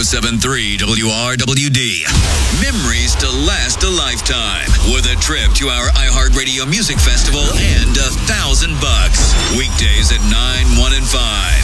107.3 WRWD. Memories to last a lifetime. With a trip to our iHeartRadio Music Festival and $1,000. Weekdays at 9, 1, and 5.